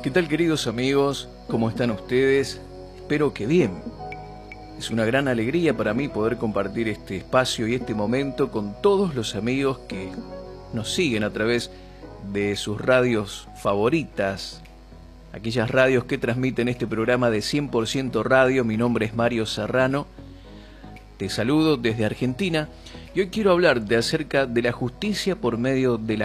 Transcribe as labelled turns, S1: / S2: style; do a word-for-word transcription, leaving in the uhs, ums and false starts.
S1: ¿Qué tal, queridos amigos? ¿Cómo están ustedes? Espero que bien. Es una gran alegría para mí poder compartir este espacio y este momento con todos los amigos que nos siguen a través de sus radios favoritas, aquellas radios que transmiten este programa de cien por ciento Radio. Mi nombre es Mario Serrano, te saludo desde Argentina y hoy quiero hablarte acerca de la justicia por medio de la